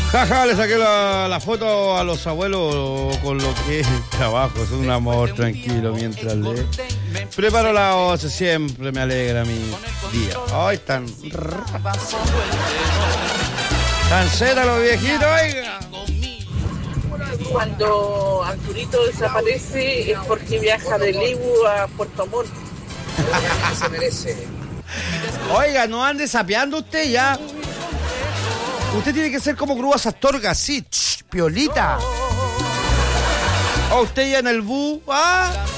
Jaja, le saqué la foto a los abuelos con lo que es el trabajo. Es un amor tranquilo mientras le preparo la once. Siempre me alegra mi día. Ay, tan zeta los viejitos, oiga. Cuando Arturito desaparece es porque viaja de Leibu a Puerto Montt. Se merece. Oiga, no ande sapeando usted ya. Usted tiene que ser como Grúas Astorga, sí, piolita. O usted ya en el bus,